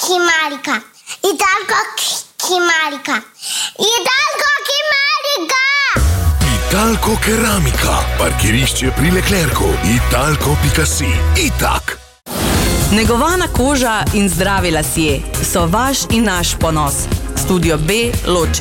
Chimarica. Italco Chimarica. Italco Chimarica. Italco Keramika. Parkirišče pri Leclercu. Italco.si. Itak. Negovana koža in zdravi lasje so vaš in naš ponos. Studio B, Loče.